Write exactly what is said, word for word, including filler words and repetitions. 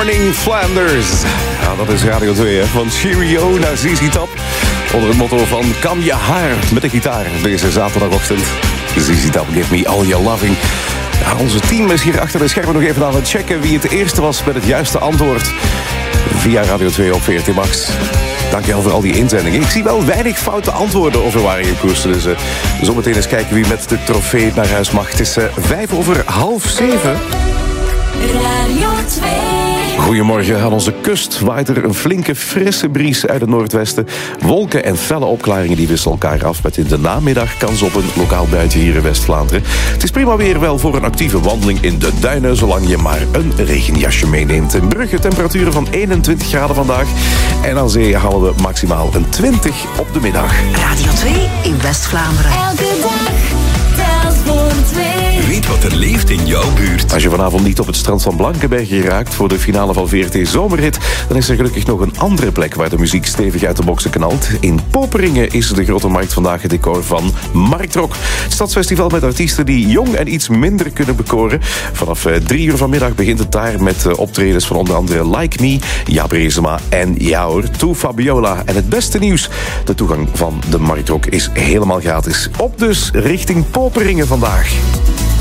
Morning Flanders. Ja, dat is Radio twee, hè. Van Cheerio naar Z Z Top. Onder het motto van Kan je haar met de gitaar. Deze zaterdagochtend. Z Z Top, give me all your loving. Ja, onze team is hier achter de schermen nog even aan het checken wie het eerste was met het juiste antwoord. Via Radio twee op V R T Max. Dankjewel voor al die inzendingen. Ik zie wel weinig foute antwoorden over waar je koerste. Dus uh, zometeen eens kijken wie met de trofee naar huis mag. Het is uh, vijf over half zeven. Radio twee. Goedemorgen. Aan onze kust waait er een flinke frisse bries uit het noordwesten. Wolken en felle opklaringen die wisselen elkaar af met in de namiddag kans op een lokaal buitje hier in West-Vlaanderen. Het is prima weer wel voor een actieve wandeling in de duinen, zolang je maar een regenjasje meeneemt. In Brugge temperaturen van eenentwintig graden vandaag. En aan zee halen we maximaal een twintig op de middag. Radio twee in West-Vlaanderen. Elke dag telt voor twee. Weet wat er leeft in jouw buurt. Als je vanavond niet op het strand van Blankenberg geraakt voor de finale van V R T Zomerhit, dan is er gelukkig nog een andere plek waar de muziek stevig uit de boksen knalt. In Poperingen is de Grote Markt vandaag het decor van Marktrock. Het stadsfestival met artiesten die jong en iets minder kunnen bekoren. Vanaf drie uur vanmiddag begint het daar met optredens van onder andere Like Me, Jaap Reesema en ja hoor, To Fabiola. En het beste nieuws, de toegang van de Marktrock is helemaal gratis. Op dus richting Poperingen vandaag.